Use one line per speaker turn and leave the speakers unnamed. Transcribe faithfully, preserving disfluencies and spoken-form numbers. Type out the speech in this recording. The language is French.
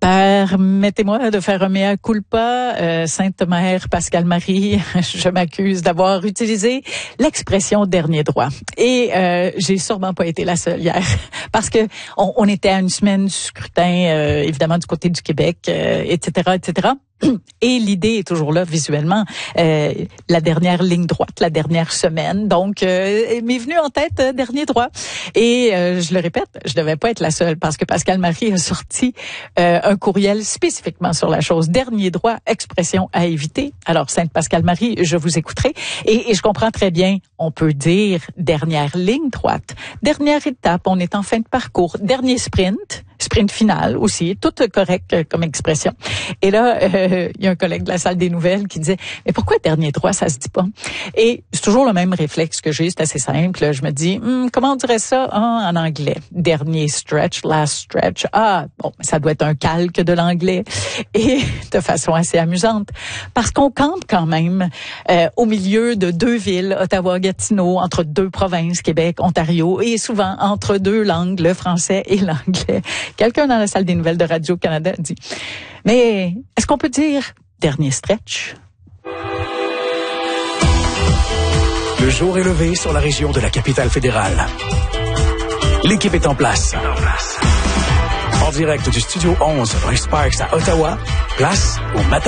Permettez-moi de faire un mea culpa. Euh, Sainte Mère Pascale Marie, je m'accuse d'avoir utilisé l'expression dernier droit. Et euh, j'ai sûrement pas été la seule hier, parce que on, on était à une semaine du scrutin, euh, évidemment du côté du Québec, euh, et cetera, et cetera. Et l'idée est toujours là visuellement, euh, la dernière ligne droite, la dernière semaine. Donc, euh, m'est venue en tête euh, dernier droit. Et euh, je le répète, je devais pas être la seule, parce que Pascale Marie a sorti euh, un courriel spécifiquement sur la chose. Dernier droit, expression à éviter. Alors, Sainte Pascale Marie, je vous écouterai. Et, et je comprends très bien, on peut dire dernière ligne droite, dernière étape, on est en fin de parcours, dernier sprint, sprint final aussi, tout correct euh, comme expression. Et là, euh, il y a un collègue de la salle des nouvelles qui disait « Mais pourquoi dernier droit, ça se dit pas? » Et c'est toujours le même réflexe que j'ai, c'est assez simple. Je me dis hm, « Comment on dirait ça ah, en anglais? Dernier stretch, last stretch. Ah, bon, ça doit être un calque de l'anglais. » Et de façon assez amusante, parce qu'on campe quand même euh, au milieu de deux villes, Ottawa-Gatineau, entre deux provinces, Québec, Ontario, et souvent entre deux langues, le français et l'anglais. Quelqu'un dans la salle des nouvelles de Radio-Canada dit « Mais est-ce qu'on peut dire dernier stretch? »
Le jour est levé sur la région de la capitale fédérale. L'équipe est en place. En direct du Studio onze rue Sparks à Ottawa, place au matin.